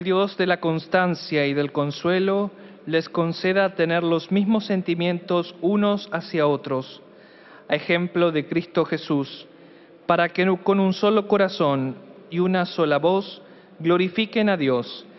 Dios de la constancia y del consuelo les conceda tener los mismos sentimientos unos hacia otros, a ejemplo de Cristo Jesús, para que con un solo corazón y una sola voz glorifiquen a Dios,